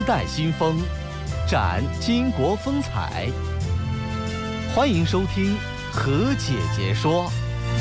带新风，展巾帼风采。欢迎收听何姐姐说。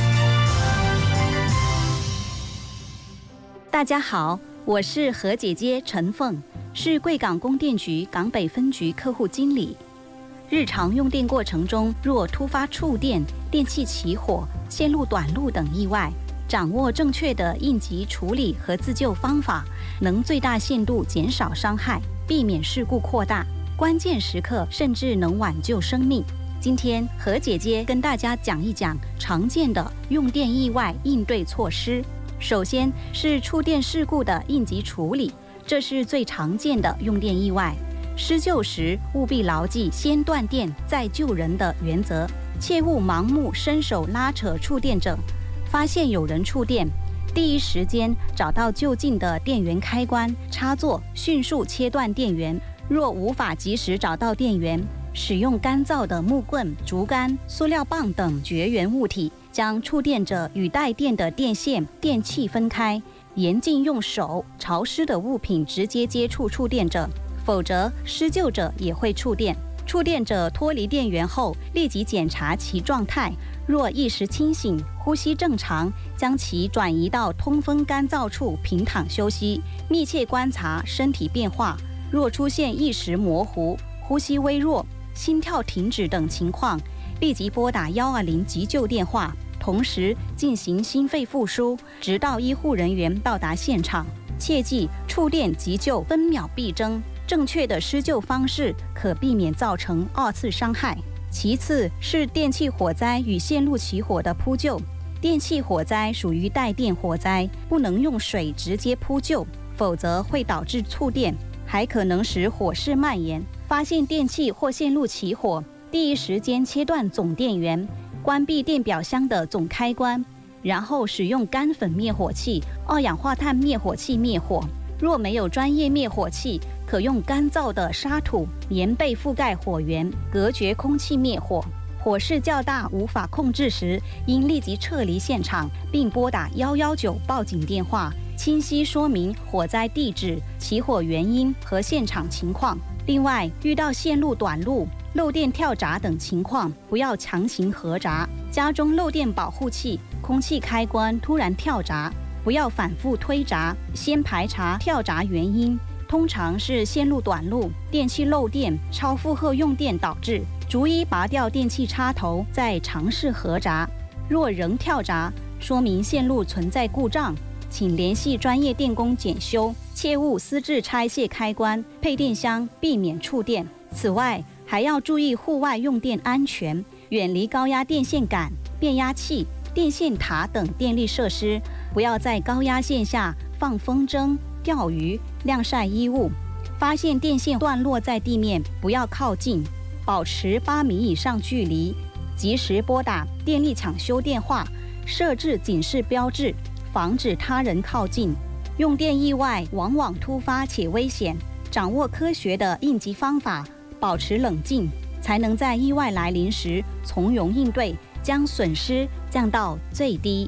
大家好，我是何姐姐陈凤，是贵港供电局港北分局客户经理。日常用电过程中，若突发触电、电器起火、线路短路等意外，掌握正确的应急处理和自救方法，能最大限度减少伤害，避免事故扩大，关键时刻甚至能挽救生命。今天何姐姐跟大家讲一讲常见的用电意外应对措施。首先是触电事故的应急处理，这是最常见的用电意外。施救时务必牢记先断电再救人的原则，切勿盲目伸手拉扯触电者。发现有人触电，第一时间找到就近的电源开关插座，迅速切断电源。若无法及时找到电源，使用干燥的木棍、竹竿、塑料棒等绝缘物体，将触电者与带电的电线、电器分开，严禁用手、潮湿的物品直接接触触电者，否则施救者也会触电。触电者脱离电源后，立即检查其状态，若意识清醒、呼吸正常，将其转移到通风干燥处平躺休息，密切观察身体变化。若出现意识模糊、呼吸微弱、心跳停止等情况，立即拨打120急救电话，同时进行心肺复苏，直到医护人员到达现场。切记，触电急救分秒必争，正确的施救方式可避免造成二次伤害。其次是电器火灾与线路起火的扑救。电器火灾属于带电火灾，不能用水直接扑救，否则会导致触电，还可能使火势蔓延。发现电器或线路起火，第一时间切断总电源，关闭电表箱的总开关，然后使用干粉灭火器、二氧化碳灭火器灭火。若没有专业灭火器，可用干燥的沙土、棉被覆盖火源，隔绝空气灭火。火势较大无法控制时，应立即撤离现场，并拨打119报警电话，清晰说明火灾地址、起火原因和现场情况。另外，遇到线路短路、漏电跳闸等情况，不要强行合闸。家中漏电保护器、空气开关突然跳闸，不要反复推闸，先排查跳闸原因。通常是线路短路、电器漏电、超负荷用电导致，逐一拔掉电器插头，再尝试合闸。若仍跳闸，说明线路存在故障，请联系专业电工检修，切勿私自拆卸开关、配电箱，避免触电。此外，还要注意户外用电安全，远离高压电线杆、变压器、电线塔等电力设施，不要在高压线下放风筝、钓鱼、晾晒衣物。发现电线断落在地面，不要靠近，保持8米以上距离，及时拨打电力抢修电话，设置警示标志，防止他人靠近。用电意外往往突发且危险，掌握科学的应急方法，保持冷静，才能在意外来临时从容应对，将损失降到最低。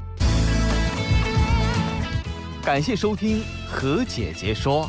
感谢收听何姐姐说。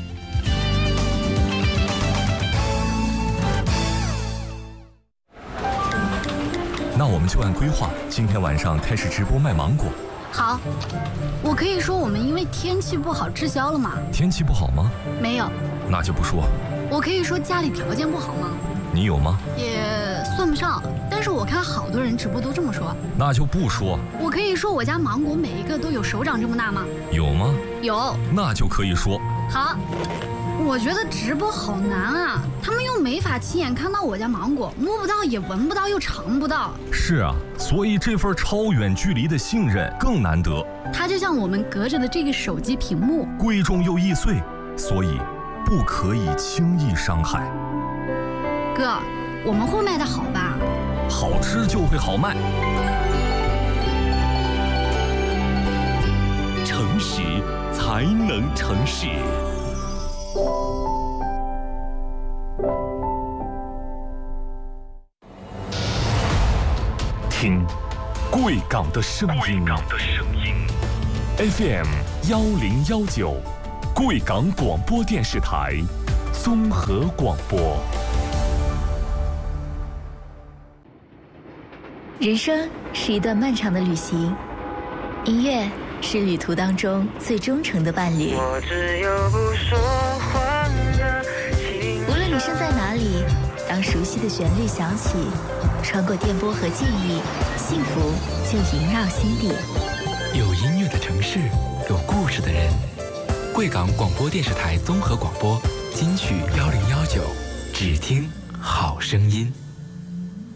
那我们就按规划，今天晚上开始直播卖芒果。 好，我可以说我们因为天气不好滞销了吗？ 天气不好吗？ 没有。 那就不说。 我可以说家里条件不好吗？ 你有吗？ 也算不上，但是我看好多人直播都这么说。 那就不说。 我可以说我家芒果每一个都有手掌这么大吗？ 有吗？ 有。 那就可以说。 好。我觉得直播好难啊，他们又没法亲眼看到我家芒果，摸不到也闻不到又尝不到。 是啊，所以这份超远距离的信任更难得。 它就像我们隔着的这个手机屏幕， 贵重又易碎，所以不可以轻易伤害。 哥，我们会卖得好吧？ 好吃就会好卖。 诚实才能成事。听贵港的声音，FM 1019，贵港广播电视台综合广播。 人生是一段漫长的旅行，音乐是旅途当中最忠诚的伴侣。 我只有不说谎的情无论你身在哪里，当熟悉的旋律响起，穿过电波和记忆，幸福就萦绕心底。 有音乐的城市，有故事的人。贵港广播电视台综合广播金曲1019，只听好声音。